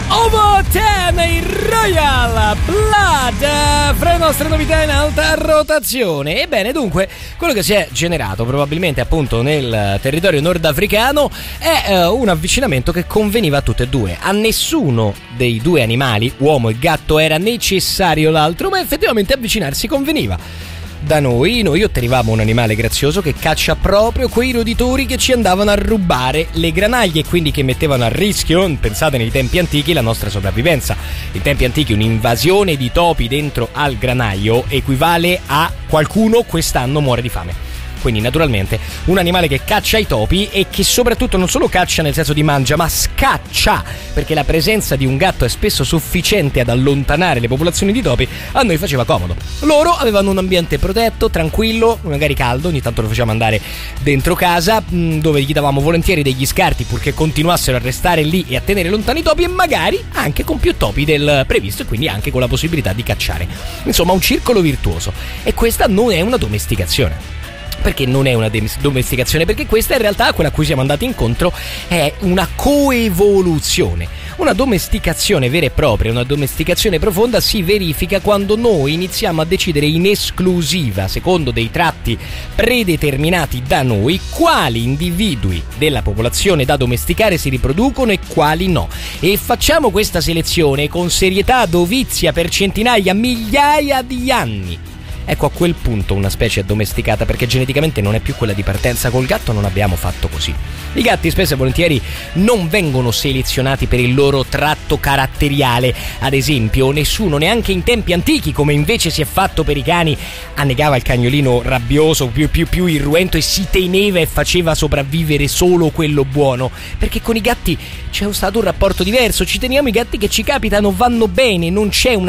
Over 10 in Royal Blood, fra le nostre novità in alta rotazione. Ebbene, dunque, quello che si è generato probabilmente appunto nel territorio nordafricano è un avvicinamento che conveniva a tutte e due. A nessuno dei due animali, uomo e gatto, era necessario l'altro, ma effettivamente avvicinarsi conveniva. Da noi ottenevamo un animale grazioso che caccia proprio quei roditori che ci andavano a rubare le granaglie e quindi che mettevano a rischio, pensate nei tempi antichi, la nostra sopravvivenza. In tempi antichi un'invasione di topi dentro al granaio equivale a qualcuno quest'anno muore di fame. Quindi naturalmente un animale che caccia i topi e che soprattutto non solo caccia nel senso di mangia, ma scaccia, perché la presenza di un gatto è spesso sufficiente ad allontanare le popolazioni di topi, a noi faceva comodo. Loro avevano un ambiente protetto, tranquillo, magari caldo, ogni tanto lo facevamo andare dentro casa, dove gli davamo volentieri degli scarti purché continuassero a restare lì e a tenere lontani i topi, e magari anche con più topi del previsto e quindi anche con la possibilità di cacciare. Insomma, un circolo virtuoso. E questa non è una domesticazione. Perché non è una domesticazione? Perché questa in realtà, quella a cui siamo andati incontro, è una coevoluzione. Una domesticazione vera e propria, una domesticazione profonda si verifica quando noi iniziamo a decidere in esclusiva, secondo dei tratti predeterminati da noi, quali individui della popolazione da domesticare si riproducono e quali no. E facciamo questa selezione con serietà dovizia per centinaia, migliaia di anni. Ecco, a quel punto una specie è domesticata, perché geneticamente non è più quella di partenza. Col gatto non abbiamo fatto così. I gatti spesso e volentieri non vengono selezionati per il loro tratto caratteriale. Ad esempio, nessuno, neanche in tempi antichi, come invece si è fatto per i cani, annegava il cagnolino rabbioso, più irruento, e si teneva e faceva sopravvivere solo quello buono. Perché con i gatti c'è stato un rapporto diverso. Ci teniamo i gatti che ci capitano, vanno bene, non c'è una